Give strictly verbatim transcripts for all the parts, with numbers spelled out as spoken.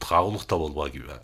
сурах агуулгатай болбоо гэв.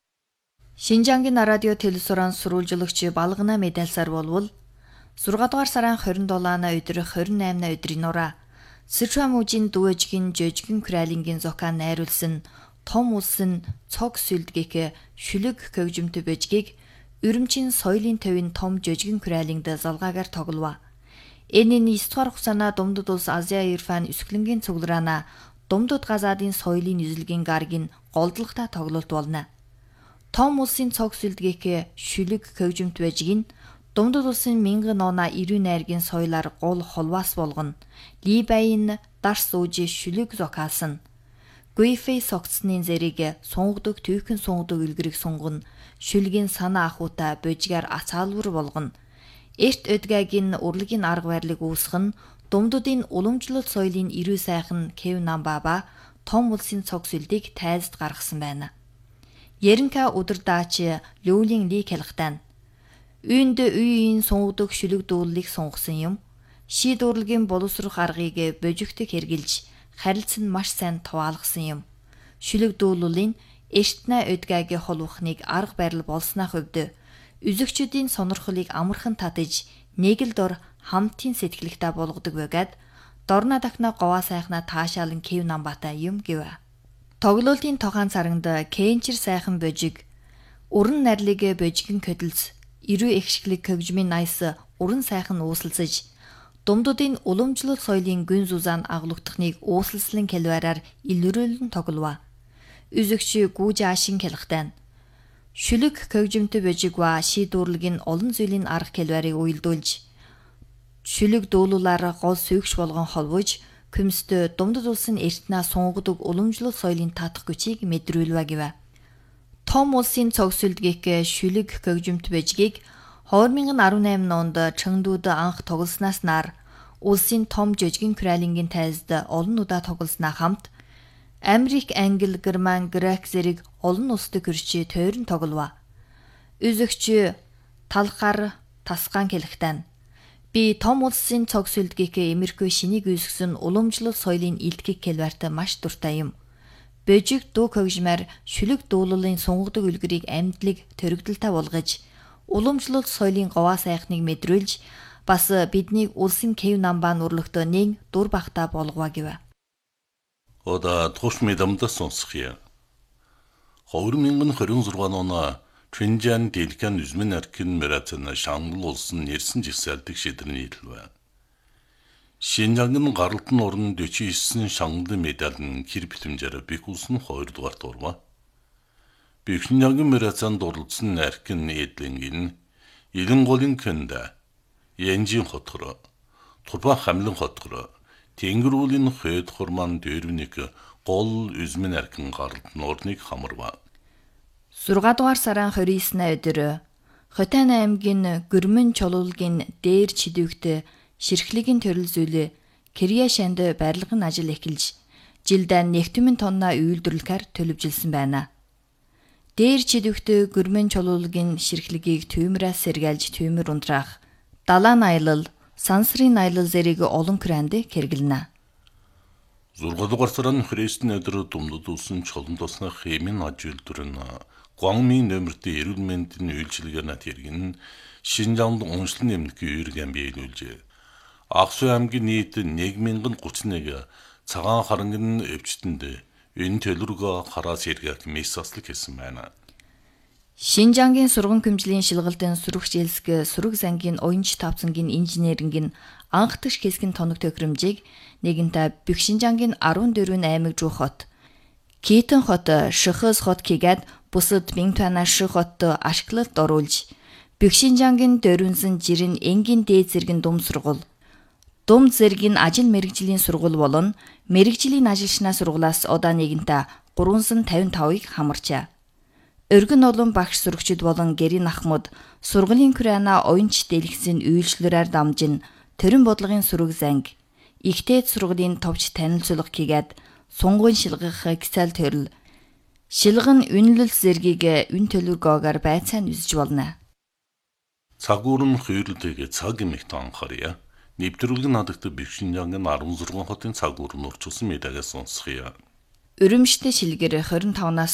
Шинжангийн радио телевизорын сурвалжлагч Балгана медальсаар болвол сix дугаар сарын twenty-seven-на өдөр twenty-eight-на өдрийн нураа Сычуан мужийн дүүжгин жижигэн кралингийн зокан найруулсан том улсын цог сүлдгийх шүлэг көвжмөд бэжгийг Үрэмчийн соёлын төвийн том жижигэн кралингд залгаагаар тоглов. Энэ нь nine дугаар хугацаана Думдод улс Азия Ирфан өсгөлөнгийн цуглараана Думдод газаадын соёлын нийслэгийн гаргийн голдолтой тоглолт болно. Том улсын цог сүлдгийх шүлэг көвжмөд бэжгийг Думдод улсын мянган оноо эрүүн найргийн соёлоор гол холваас болгоно. Либайн дарс ууж шүлэг зокаасан. Гуйфэй согцсны зэрэг сунгадаг түйхэн сунгадаг үлгэрийг сунгана. Шүлгийн санаа ахуйтай божгаар ацаалвар болгоно. Эрт өдгаагийн урлагийн арга барилыг үүсгэн Думдодын уламжлалт соёлын эрүү сайхан Кев Намбаба том улсын цог сүлдийг тайлд гаргасан байна. Яринка өдөр даач Лёулийн Ли хэлхтэн Үйнд үеийн сунгадаг шүлэг дуулыг сунгасан юм. Шид урлагийн боловсрох аргыг божигтэг хэрглэж харилцан маш сайн туваалгасан юм. Шүлэг дуулуулын эртнэ өдгаагийн холвохныг арга барил болсны хувьд үзэгчдийн сонирхлыг амархан татаж нэг л дор хамтын сэтгэлэгтэй болгодог байгаад дорна дахна говаа сайхна таашаалан Кев Намбатай юм гэв. Тоглолтын тогаан царагнд Кенчер сайхан божиг уран нарлиг божигэн көдөлс эрүү ихшглэг көвжмийн найс уран сайхан ууслалцаж Думдодын уламжлалт соёлын гүн зузаан агуулгадахныг ууслалслан хэлвэрээр илрүүлэн тоглов. Үзэгч гүүж аашин хэлхтэн шүлэг көвжмөд божигва шийдвэрлэг нь олон зүйлийн арга хэлвэрийг уялдуулж шүлэг дуулуулаар гол сүйгч болгон холбож күмсдө Думдод улсын эртнэ сунгадаг уламжлалт соёлын татах хүчийг мэдрүүлвэ гэв. Том улсын цог сүлдгийх шүлэг көвжмөд божгийг twenty eighteen онд Чэнгдуд анх тоглоснаас нар улсын том жижигэн кралингийн тайлд олон удаа тоглосноо хамт Америк, Англи, Герман, Грек зэрэг олон улсад гэрч тойрон тоглов. Үзэгч талхаар тасгаан хэлхтэн би том улсын цог сүлдгийх эмэрхүү шинийг үүсгэсэн уламжлалт соёлын илтгэх хэлвэрт маш дуртай юм. Божиг дүү көвжмээр шүлэг дуулуулын сунгадаг үлгэрийг амьдлыг төрөгдөлтэй болгож уламжлалт соёлын говаа сайхныг мэдрүүлж бас бидний улсын Кев Намбан урлогтой нэг дур бахта болгоо гэв. Ода туш медамда сонсхия. twenty twenty-six оны Чинжан Дэлгэн үзмэн аркин мерацана Шангал улсын нэрсэн жигсаалдаг шийдвэрний хэлвэ. Шинжангийн гаралтын орн forty-nine Шангал медалын хэр битэмжээр бих улсын two дугаарт орва. Бихнягийн мерацанд оролцсон аркин эдлэнгийн Илэн голын кэнда Янжин хотгоро Турба хамлын хотгоро Тэнгэрүүлийн хойд хурман дөрвник гол үзмэн аркин гаралтын орныг хамарва. six дугаар сарын twenty-nine-на өдөр Хотайн аймгийн Гүрмэн чулуулгийн дээр чидвэгт ширхлэгийн төрөл зүйлээ Кирия шанд барилгын ажил эхэлж жилдээ one тонна үйлдвэрлэхээр төлөвжилсэн байна. Дээр чидвэгт Гүрмэн чулуулгийн ширхлэгийг түймрээс сэргээлж түймэр унтраах, далайн аялал, сансрын аялал зэрэг олон кранд хэрэглэнэ. six дугаар сарын twenty-nine өдөр Думдод улсын чулуун тосны хэмийн аж үйлдвэр нь Гуангмийн нөмөрт эрүүл мэндийн үйлчилгээ нат хэрэгэн Шинжаанд уншлан нэмнэхийг үүргэн биелүүлжээ. Аксу аймгийн нийт one thousand thirty-one цагаан харанган өвчтөнд энэ төлөвлөгөө хараас эргэх мессаслыг хийсэн байна. Шинжангийн сурган хөмжлийн шилгэлтэн сүрэг жилсг сүрэг зангийн оюунч тавцангийн инженерингийн анх дэх хэсгийн тоног төхөөрөмжийг нэгэнтэ Бүх Шинжангийн fourteen аймаг жуу хот, Китэн хот, Шихэс хот гээд бусад Бинтуана ших хот ашиглалт оруулж Бүх Шинжангийн дөрвөнсөн жирэн энгийн дээд зэргийн дум сургууль, дум зэргийн ажил мэргэжлийн сургууль болон мэргэжлийн ажилчнаа сургуулиас одоо нэгэнтэ three fifty-five-ыг хамарчаа. Өргөн олон багш сурагчид болон гэрийн ахмад сургуулийн Курана оюунч дэлгэцийн үйлчлэлээр дамжин төрийн бодлогын сүрэг занг, ихтэй сургуулийн товч танилцуулга хийгээд сунгуун шилгэх гисэл төрөл, шилгэн үнэлэл зэргийг үн төлөвлөгөөгөөр байцаан үзэж болно. Цагуурн хүйрлдэг цаг эмэгт анхаарья. Нэвтрүүлэг надагт Бүх Шинжангийн sixteen хотын цагуурн урчилсан мэдээлэл сонсхийа. Өрөмжтэй шилгэр twenty-five-наас